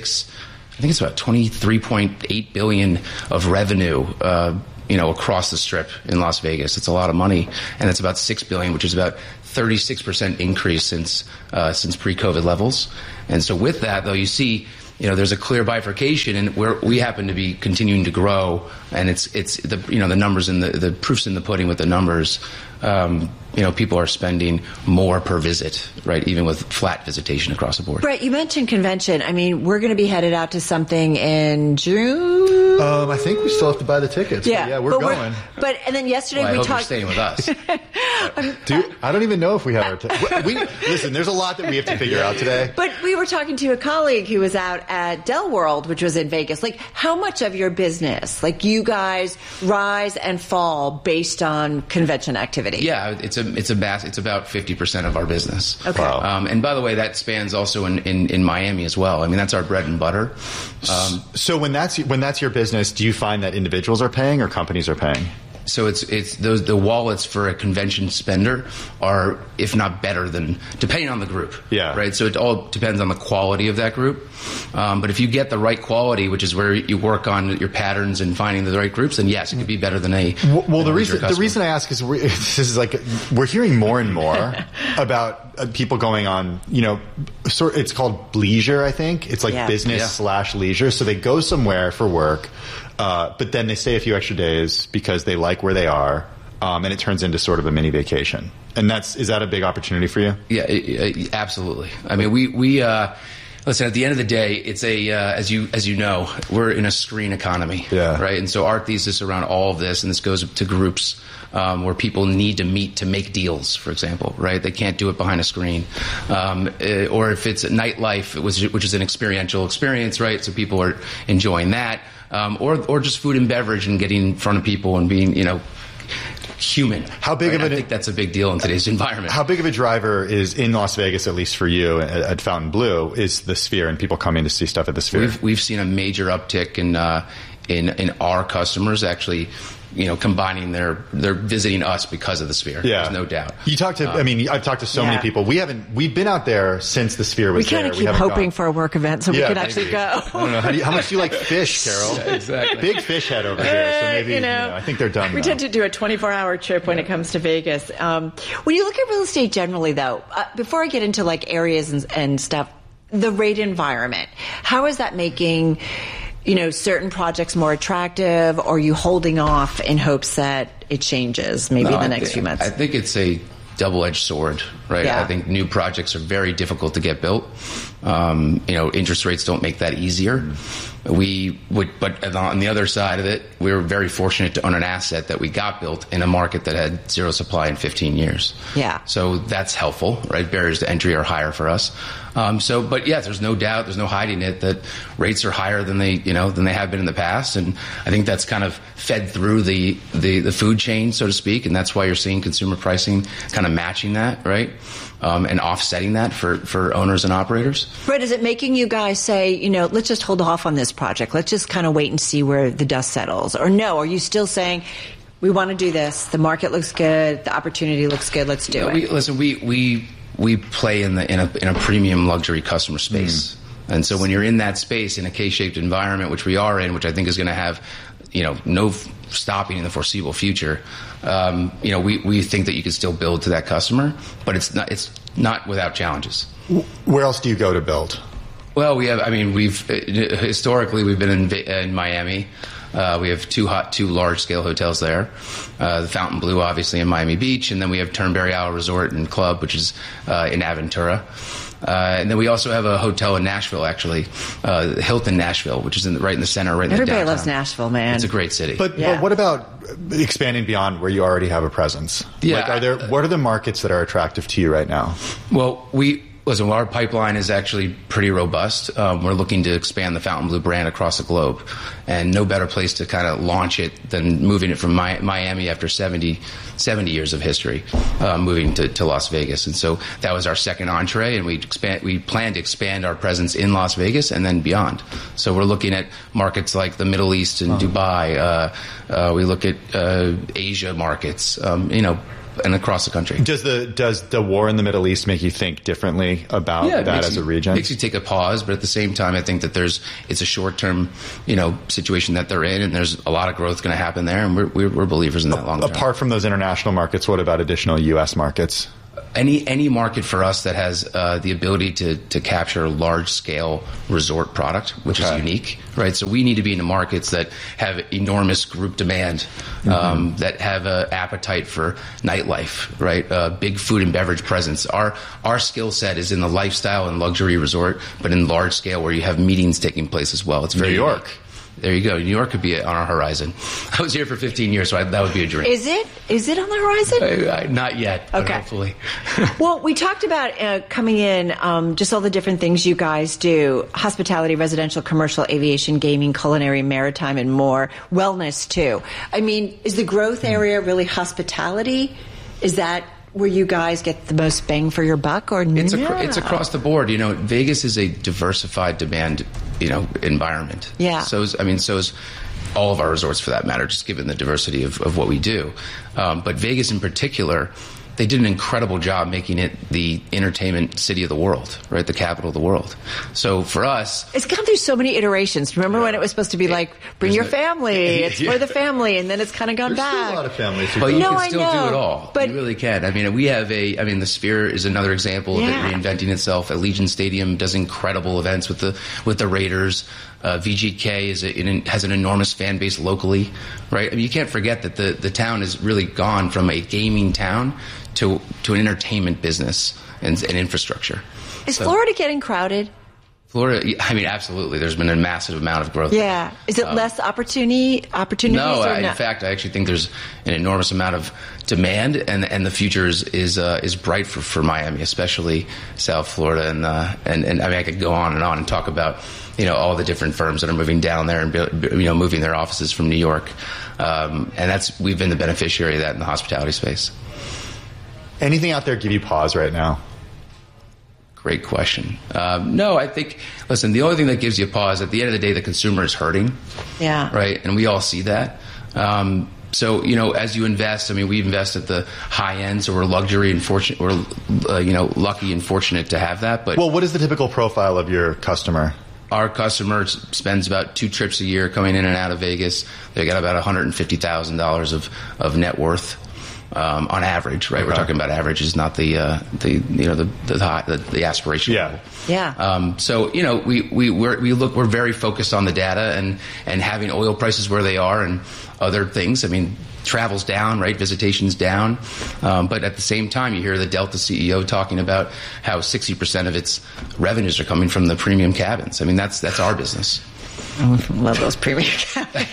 23.8 billion of revenue. Across the strip in Las Vegas. It's a lot of money, and it's about $6 billion, which is about 36% increase since pre-COVID levels. And so with that, though, you see, there's a clear bifurcation, and we happen to be continuing to grow, and it's the the numbers and the proofs in the pudding with the numbers. People are spending more per visit, right? Even with flat visitation across the board. Brett, you mentioned convention. I mean, we're going to be headed out to something in June. I think we still have to buy the tickets. Yeah, we're going. And then yesterday I we hope talked. You're staying with us. Dude, I don't even know if we have our tickets. Listen, there's a lot that we have to figure out today. But we were talking to a colleague who was out at Dell World, which was in Vegas. Like, how much of your business, like you guys, rise and fall based on convention activity? Yeah, it's about 50% of our business. Okay. Wow. And by the way, that spans also in Miami as well. I mean, that's our bread and butter. So when that's your business, do you find that individuals are paying or companies are paying? So it's the wallets for a convention spender are, if not better than, depending on the group. Yeah. Right. So it all depends on the quality of that group. But if you get the right quality, which is where you work on your patterns and finding the right groups, then yes, it could be better than a. Well, the reason I ask is we're hearing more and more about people going on. It's called leisure. I think it's like business / leisure. So they go somewhere for work. But then they stay a few extra days because they like where they are, and it turns into sort of a mini vacation. And is that a big opportunity for you? Yeah, absolutely. I mean, we listen. At the end of the day, it's as you know, we're in a screen economy, right? And so our thesis around all of this, and this goes to groups where people need to meet to make deals, for example, right? They can't do it behind a screen, or if it's a nightlife, which is an experiential experience, right? So people are enjoying that. Or just food and beverage and getting in front of people and being, human. I think that's a big deal in today's environment. How big of a driver is in Las Vegas, at least for you at Fountain Blue, is the Sphere and people coming to see stuff at the Sphere? We've seen a major uptick in our customers actually. Combining they're visiting us because of the Sphere. Yeah. There's no doubt. You talked to, I've talked to so many people. We've been out there since the Sphere was there. We kind of keep hoping for a work event so we can actually go. I don't know. How much do you like fish, Carol? Yeah, exactly. Big fish head over here. So maybe, I think they're done. We tend to do a 24-hour trip when it comes to Vegas. When you look at real estate generally, though, before I get into like areas and stuff, the rate environment, how is that making certain projects more attractive, or are you holding off in hopes that it changes maybe in the next few months? I think it's a double-edged sword, right? Yeah. I think new projects are very difficult to get built. Interest rates don't make that easier. But on the other side of it, we were very fortunate to own an asset that we got built in a market that had zero supply in 15 years. Yeah. So that's helpful, right? Barriers to entry are higher for us. But yeah, there's no doubt, there's no hiding it that rates are higher than they have been in the past, and I think that's kind of fed through the food chain, so to speak, and that's why you're seeing consumer pricing kind of matching that, right? And offsetting that for owners and operators. Brett, is it making you guys say, let's just hold off on this project, let's just kind of wait and see where the dust settles, or no? Are you still saying, we want to do this, the market looks good, the opportunity looks good, let's do it? We play in a premium luxury customer space. And so when you're in that space in a K-shaped environment, which we are in, which I think is going to have, no stopping in the foreseeable future, we think that you can still build to that customer, but it's not without challenges. Where else do you go to build? Well, we've historically been in Miami. We have two large-scale hotels there. The Fountain Blue, obviously, in Miami Beach, and then we have Turnberry Isle Resort and Club, which is in Aventura. And then we also have a hotel in Nashville, actually, Hilton Nashville, which is right in the center, right in the downtown. Everybody loves Nashville, man. It's a great city. But what about expanding beyond where you already have a presence? Yeah. What are the markets that are attractive to you right now? Well, Listen, our pipeline is actually pretty robust. We're looking to expand the Fontainebleau brand across the globe, and no better place to kind of launch it than moving it from Miami after 70 years of history, moving to Las Vegas. And so that was our second entree, and we plan to expand our presence in Las Vegas and then beyond. So we're looking at markets like the Middle East and Dubai. We look at Asia markets, and across the country. Does the war in the Middle East make you think differently about that as a region? Makes you take a pause, but at the same time, I think that it's a short-term, situation that they're in, and there's a lot of growth going to happen there, and we're believers in that long term. Apart from those international markets, what about additional U.S. markets? Any market for us that has the ability to capture large-scale resort product, which is unique, right? So we need to be in the markets that have enormous group demand, that have an appetite for nightlife, right? Big food and beverage presence. Our skill set is in the lifestyle and luxury resort, but in large scale where you have meetings taking place as well. It's very New York. Unique. There you go. New York could be on our horizon. I was here for 15 years, so that would be a dream. Is it? Is it on the horizon? Not yet, but hopefully. Well, we talked about coming in, just all the different things you guys do. Hospitality, residential, commercial, aviation, gaming, culinary, maritime, and more. Wellness, too. I mean, is the growth area really hospitality? Is that where you guys get the most bang for your buck, or it's across the board. Vegas is a diversified demand, environment. Yeah. So is all of our resorts, for that matter, just given the diversity of what we do. But Vegas in particular, they did an incredible job making it the entertainment city of the world, right? The capital of the world. So for us, it's gone through so many iterations. Remember when it was supposed to be like, bring your family, it's for the family, and then it's kind of gone back. There's still a lot of families. But you can still do it all. But you really can. I mean, we have the Sphere is another example of it reinventing itself. Allegiant Stadium does incredible events with the Raiders. VGK has an enormous fan base locally, right? I mean, you can't forget that the town has really gone from a gaming town to an entertainment business and infrastructure. Is Florida getting crowded? Florida, absolutely. There's been a massive amount of growth. Yeah. Is it less opportunities? No, in fact, I actually think there's an enormous amount of demand, and the future is bright for Miami, especially South Florida, and I could go on and talk about all the different firms that are moving down there and moving their offices from New York, and we've been the beneficiary of that in the hospitality space. Anything out there give you pause right now? Great question. No, I think, listen, the only thing that gives you pause, at the end of the day, the consumer is hurting. Yeah. Right? And we all see that. So, as you invest, we invest at the high end, so we're lucky and fortunate to have that. But what is the typical profile of your customer? Our customer spends about 2 trips a year coming in and out of Vegas. They got about $150,000 of net worth. On average, right? Okay. We're talking about averages, not the aspirational level. Yeah. So we're very focused on the data and having oil prices where they are and other things. Travel's down, right? Visitation's down. But at the same time, you hear the Delta CEO talking about how 60% of its revenues are coming from the premium cabins. That's our business. Love those premium cabins.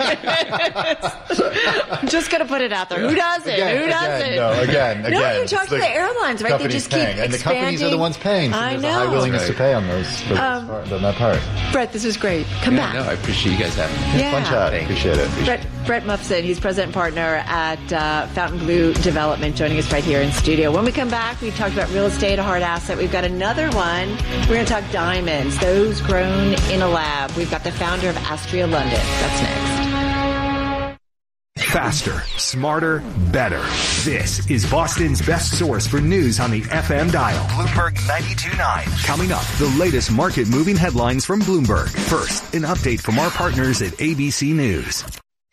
I'm just going to put it out there. Who does it? Again. No, you talk to the airlines, right? They just keep expanding. And the companies are the ones paying. So there's a high willingness to pay on that part. Brett, this was great. Come back. No, I appreciate you guys having me. Yeah. Fun chat. Appreciate it. Brett Muffson, he's president and partner at Fontainebleau Development, joining us right here in studio. When we come back, we've talked about real estate, a hard asset. We've got another one. We're going to talk diamonds, those grown in a lab. We've got the founder of Astria London. That's next. Faster, smarter, better. This is Boston's best source for news on the FM dial. Bloomberg 92.9. Coming up, the latest market-moving headlines from Bloomberg. First, an update from our partners at ABC News.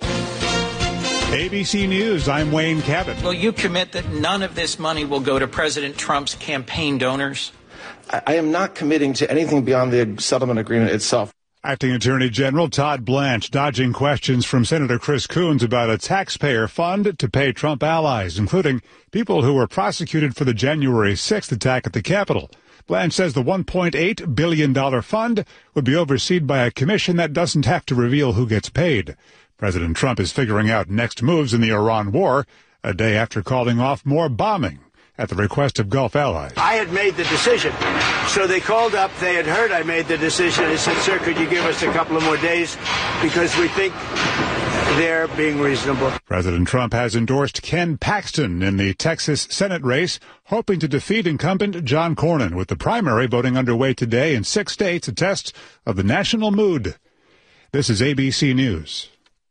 ABC News, I'm Wayne Cabot. Will you commit that none of this money will go to President Trump's campaign donors? I am not committing to anything beyond the settlement agreement itself. Acting Attorney General Todd Blanche dodging questions from Senator Chris Coons about a taxpayer fund to pay Trump allies, including people who were prosecuted for the January 6th attack at the Capitol. Blanche says the $1.8 billion fund would be overseen by a commission that doesn't have to reveal who gets paid. President Trump is figuring out next moves in the Iran war, a day after calling off more bombing. at the request of Gulf allies. I had made the decision. So they called up. They had heard I made the decision. They said, sir, could you give us a couple of more days? Because we think they're being reasonable. President Trump has endorsed Ken Paxton in the Texas Senate race, hoping to defeat incumbent John Cornyn, with the primary voting underway today in 6 states, a test of the national mood. This is ABC News.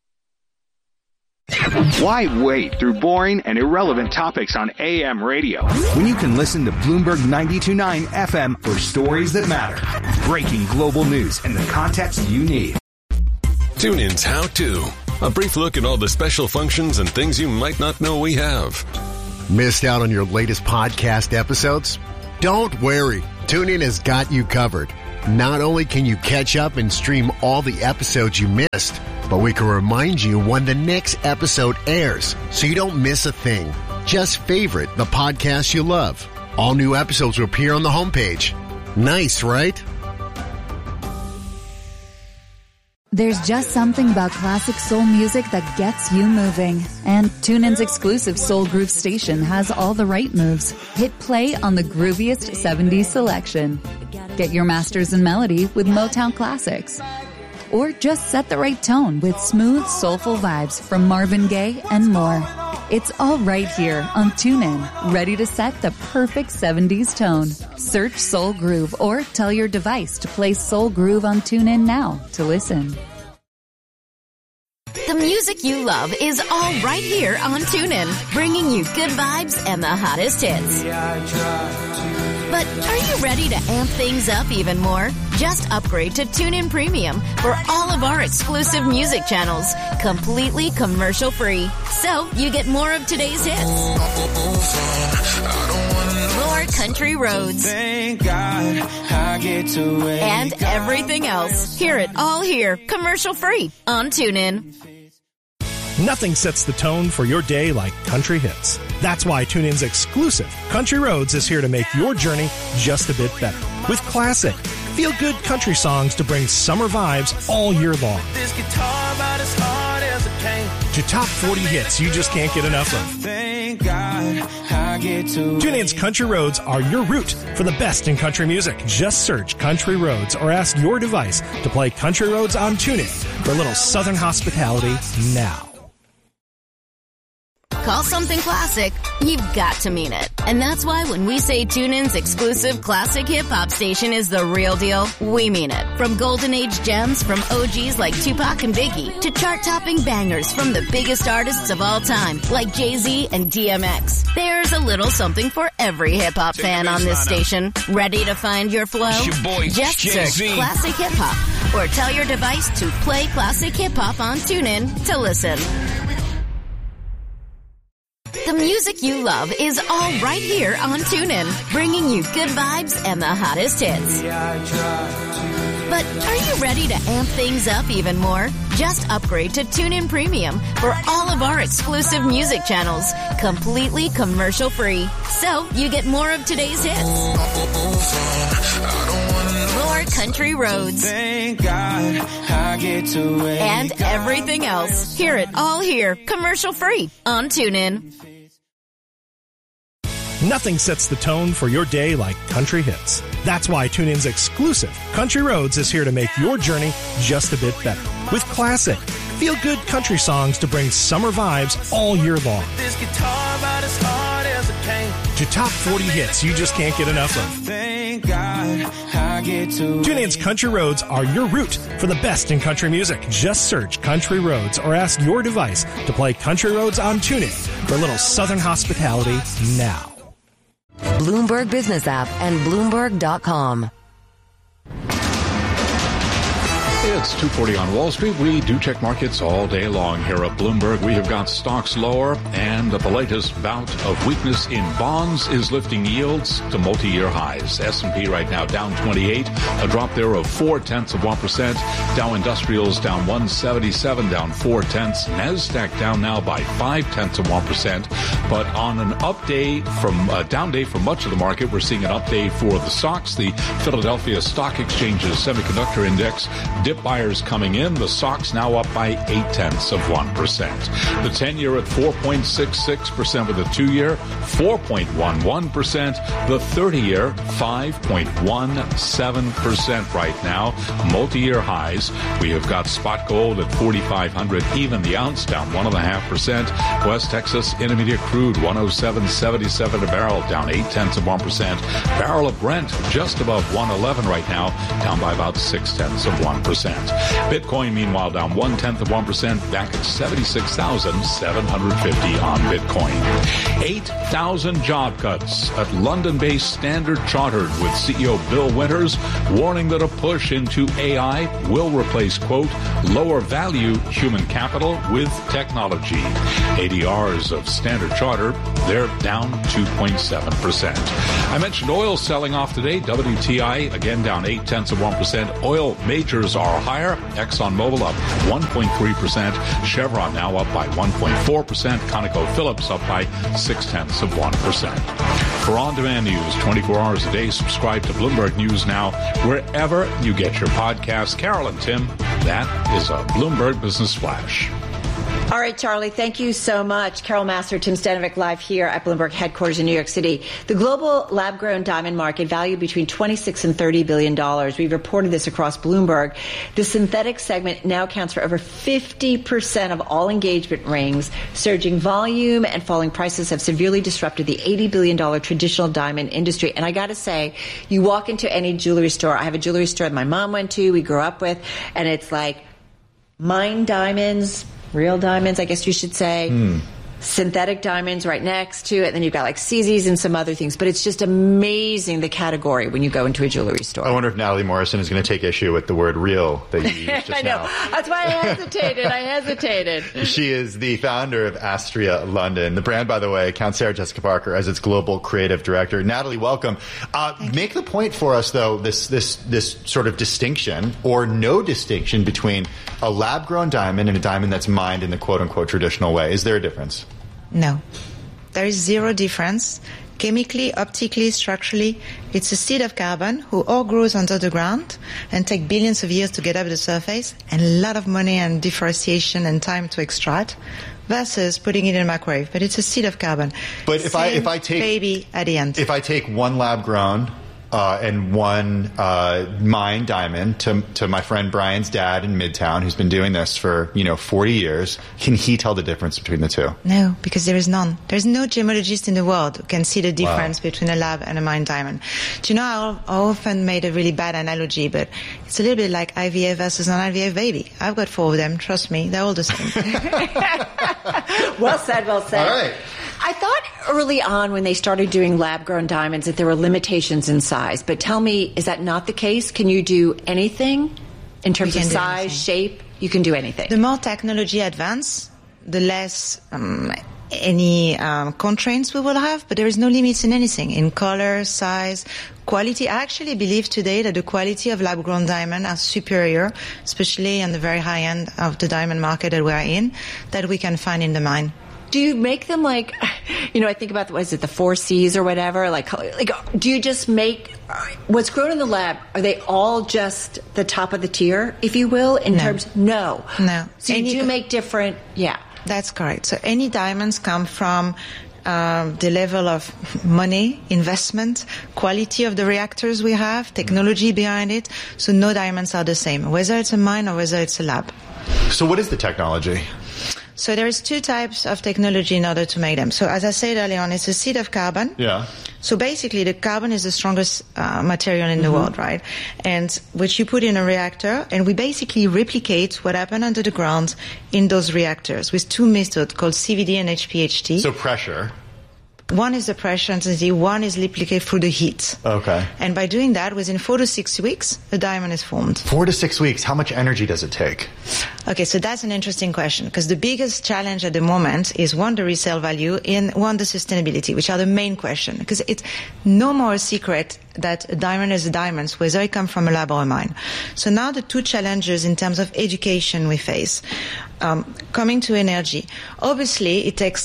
Why wait through boring and irrelevant topics on AM radio when you can listen to Bloomberg 92.9 FM for stories that matter, breaking global news, and the context you need? TuneIn's How To. A brief look at all the special functions and things you might not know we have. Missed out on your latest podcast episodes? Don't worry. TuneIn has got you covered. Not only can you catch up and stream all the episodes you missed, but we can remind you when the next episode airs, so you don't miss a thing. Just favorite the podcast you love. All new episodes will appear on the homepage. Nice, right? There's just something about classic soul music that gets you moving. And TuneIn's exclusive Soul Groove station has all the right moves. Hit play on the grooviest 70s selection. Get your masters in melody with Motown classics. Or just set the right tone with smooth, soulful vibes from Marvin Gaye and more. It's all right here on TuneIn, ready to set the perfect 70s tone. Search Soul Groove or tell your device to play Soul Groove on TuneIn now to listen. The music you love is all right here on TuneIn, bringing you good vibes and the hottest hits. But are you ready to amp things up even more? Just upgrade to TuneIn Premium for all of our exclusive music channels, completely commercial-free. So you get more of today's hits, more country roads, and everything else. Hear it all here, commercial-free on TuneIn. Nothing sets the tone for your day like country hits. That's why TuneIn's exclusive Country Roads is here to make your journey just a bit better. With classic, feel-good country songs to bring summer vibes all year long. This guitar about as hard as it came. To top 40 hits you just can't get enough of. Thank God I get to TuneIn's Country Roads are your route for the best in country music. Just search Country Roads or ask your device to play Country Roads on TuneIn for a little Southern hospitality now. Call something classic, you've got to mean it. And that's why when we say TuneIn's exclusive classic hip-hop station is the real deal, we mean it. From golden age gems from OGs like Tupac and Biggie to chart-topping bangers from the biggest artists of all time like Jay-Z and DMX. There's a little something for every hip-hop fan on this station. Ready to find your flow? Just search Classic Hip-Hop or tell your device to play Classic Hip-Hop on TuneIn to listen. The music you love is all right here on TuneIn, bringing you good vibes and the hottest hits. But are you ready to amp things up even more? Just upgrade to TuneIn Premium for all of our exclusive music channels, completely commercial-free. So you get more of today's hits, more country roads, and everything else. Hear it all here, commercial-free on TuneIn. Nothing sets the tone for your day like country hits. That's why TuneIn's exclusive Country Roads is here to make your journey just a bit better. With classic, feel-good country songs to bring summer vibes all year long. This guitar about as hard as it came. To top 40 hits you just can't get enough of. Thank God I get to TuneIn's Country Roads are your route for the best in country music. Just search Country Roads or ask your device to play Country Roads on TuneIn for a little Southern hospitality now. Bloomberg Business App and Bloomberg.com. It's 2:40 on Wall Street. We do check markets all day long here at Bloomberg. We have got stocks lower, and the latest bout of weakness in bonds is lifting yields to multi-year highs. S&P right now down 28, a drop there of 0.4%. Dow Industrials down 177, down 0.4. NASDAQ down now by 0.5%. But on an update from a down day for much of the market, we're seeing an update for the stocks. The Philadelphia Stock Exchange's semiconductor index dipped With buyers coming in, the SOX now up by 0.8%. The 10-year at 4.66%, with the 2-year 4.11%. The 30-year 5.17% right now. Multi-year highs. We have got spot gold at 4,500 even. The ounce down 1.5%. West Texas Intermediate crude 107.77 a barrel, down 0.8%. Barrel of Brent just above 111 right now, down by about 0.6%. Bitcoin, meanwhile, down 0.1%, back at 76,750 on Bitcoin. 8,000 job cuts at London-based Standard Chartered, with CEO Bill Winters warning that a push into AI will replace, quote, lower value human capital with technology. ADRs of Standard Chartered, they're down 2.7%. I mentioned oil selling off today. WTI again down 0.8%. Oil majors are higher. ExxonMobil up 1.3%. Chevron now up by 1.4%. ConocoPhillips up by 0.6%. For on-demand news 24 hours a day, subscribe to Bloomberg News Now wherever you get your podcasts. Carol and Tim, that is a Bloomberg Business Flash. All right, Charlie, thank you so much. Carol Massar, Tim Stanovic, live here at Bloomberg headquarters in New York City. The global lab-grown diamond market valued between $26 and $30 billion. We've reported this across Bloomberg. The synthetic segment now accounts for over 50% of all engagement rings. Surging volume and falling prices have severely disrupted the $80 billion traditional diamond industry. And I got to say, you walk into any jewelry store. I have a jewelry store that my mom went to, we grew up with, and it's like mined diamonds, real diamonds, I guess you should say. Synthetic diamonds right next to it. Then you've got like CZs and some other things. But it's just amazing, the category, when you go into a jewelry store. I wonder if Natalie Morrison is going to take issue with the word real that you used just I know. now. That's why I hesitated. She is the founder of Astria London. The brand, by the way, counts Sarah Jessica Parker as its global creative director. Natalie, welcome. Make the point for us, though, this sort of distinction or no distinction between a lab-grown diamond and a diamond that's mined in the quote-unquote traditional way. Is there a difference? No. There is zero difference. Chemically, optically, structurally, it's a seed of carbon who all grows under the ground and take billions of years to get up the surface, and a lot of money and deforestation and time to extract, versus putting it in a microwave. But it's a seed of carbon. But if I take baby at the end. If I take one lab grown and one mined diamond to my friend Brian's dad in Midtown, who's been doing this for 40 years, can he tell the difference between the two? No, because there is none. There's no gemologist in the world who can see the difference between a lab and a mined diamond. Do you know, I often made a really bad analogy, but it's a little bit like IVF versus non-IVF baby. I've got 4 of them. Trust me, they're all the same. Well said, well said. All right. I thought early on when they started doing lab-grown diamonds that there were limitations in size. But tell me, is that not the case? Can you do anything in terms of size, shape? You can do anything. The more technology advance, the less any constraints we will have. But there is no limits in anything, in color, size, quality. I actually believe today that the quality of lab-grown diamond are superior, especially on the very high end of the diamond market that we are in, that we can find in the mine. Do you make them like, I think about, what is it, the 4 C's or whatever? Like, do you just make what's grown in the lab? Are they all just the top of the tier, if you will, in terms? No. So you do make different, yeah. That's correct. So any diamonds come from the level of money, investment, quality of the reactors we have, technology behind it. So no diamonds are the same, whether it's a mine or whether it's a lab. So what is the technology? So there is 2 types of technology in order to make them. So as I said earlier on, it's a seed of carbon. Yeah. So basically the carbon is the strongest material in the world, right? And which you put in a reactor, and we basically replicate what happened under the ground in those reactors with 2 methods called CVD and HPHT. So pressure. One is the pressure intensity, one is replicated through the heat. Okay. And by doing that, within 4 to 6 weeks, a diamond is formed. 4 to 6 weeks. How much energy does it take? Okay, so that's an interesting question, because the biggest challenge at the moment is, 1, the resale value, and 1, the sustainability, which are the main question. Because it's no more a secret that a diamond is a diamond, whether it comes from a lab or a mine. So now the 2 challenges in terms of education we face. Coming to energy. Obviously, it takes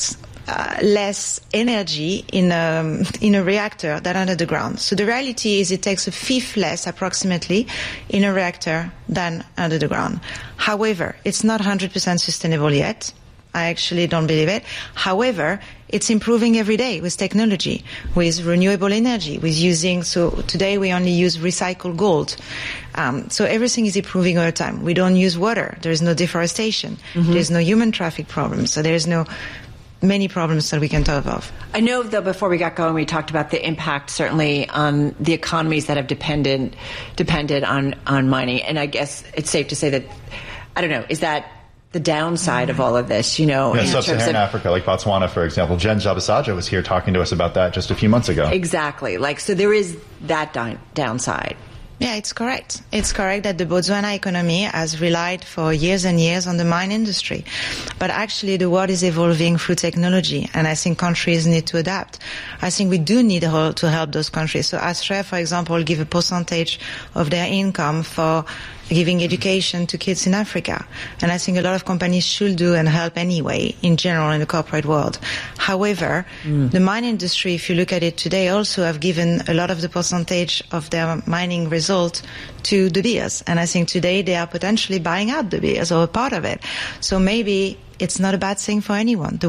less energy in a reactor than under the ground. So the reality is it takes a fifth less approximately in a reactor than under the ground. However, it's not 100% sustainable yet. I actually don't believe it. However, it's improving every day with technology, with renewable energy, with using, so today we only use recycled gold. So everything is improving all the time. We don't use water. There is no deforestation. There's no human traffic problems. So there's no many problems that we can talk of. I know, though, before we got going, we talked about the impact, certainly, on the economies that have depended on mining. And I guess it's safe to say that, I don't know, is that the downside of all of this, you know? Yeah, Sub-Saharan Africa, like Botswana, for example. Jen Jabasaja was here talking to us about that just a few months ago. Exactly. So there is that downside. Yeah, it's correct. It's correct that the Botswana economy has relied for years and years on the mine industry. But actually the world is evolving through technology, and I think countries need to adapt. I think we do need to help those countries. So Australia, for example, give a percentage of their income for giving education to kids in Africa. And I think a lot of companies should do and help anyway, in general, in the corporate world. However, the mine industry, if you look at it today, also have given a lot of the percentage of their mining result to De Beers. And I think today they are potentially buying out De Beers or a part of it. So maybe it's not a bad thing for anyone. The